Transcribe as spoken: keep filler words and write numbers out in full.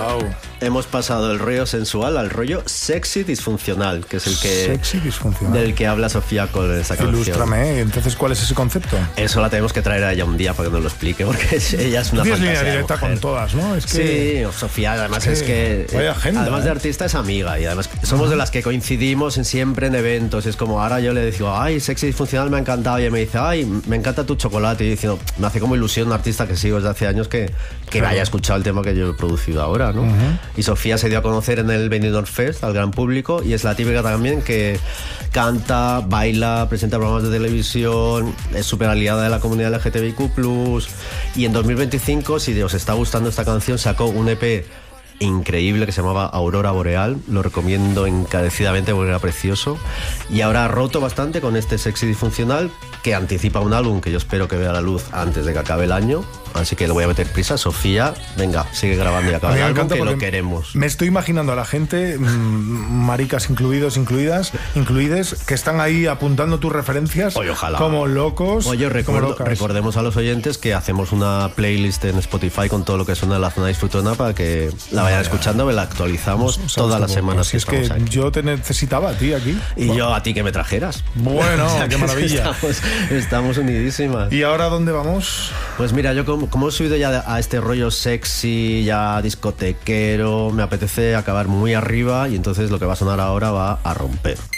Wow. Hemos pasado del rollo sensual al rollo sexy disfuncional, que es el que Sexy disfuncional. del que habla Sofía con esa canción. Ilústrame, entonces, ¿cuál es ese concepto? Eso la tenemos que traer a ella un día para que nos lo explique, porque ella es una Tienes fantasía línea directa mujer. con todas, ¿no? Es que... Sí, Sofía además es es que que vaya agenda, además de ¿eh? artista es amiga y además somos de las que coincidimos en siempre en eventos. Es como ahora yo le digo, ay, sexy disfuncional me ha encantado, y ella me dice, ay, me encanta tu chocolate, y diciendo, me hace como ilusión un artista que sigo desde hace años que, que Claro. haya escuchado el tema que yo he producido ahora, ¿no? Uh-huh. Y Sofía se dio a conocer en el Benidorm Fest al gran público y es la típica también que canta, baila, presenta programas de televisión, es súper aliada de la comunidad L G T B I Q plus, y en dos mil veinticinco, si os está gustando esta canción, sacó un E P increíble que se llamaba Aurora Boreal, lo recomiendo encarecidamente porque era precioso, y ahora ha roto bastante con este Sexy Disfuncional que anticipa un álbum que yo espero que vea la luz antes de que acabe el año, así que le voy a meter prisa. Sofía, venga, sigue grabando y acaba el álbum, que lo queremos. Me estoy imaginando a la gente, mmm, maricas incluidos, incluidas, incluides, que están ahí apuntando tus referencias. Oye, ojalá. Como locos. Oye, recuerdo, como recordemos a los oyentes que hacemos una playlist en Spotify con todo lo que suena en la zona disfrutona para que la vayan escuchando, la actualizamos ¿Sabes todas las semanas. Si es que aquí. yo te necesitaba a ti aquí. Y bueno, yo a ti que me trajeras. Bueno, o sea, qué maravilla. Estamos, estamos unidísimas. ¿Y ahora dónde vamos? Pues mira, yo como, como he subido ya a este rollo sexy, ya discotequero, me apetece acabar muy arriba y entonces lo que va a sonar ahora va a romper.